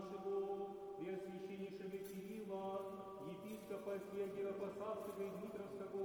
нашего, Преосвященнейшего Кирилла, епископа Сергия Посадского и Дмитровского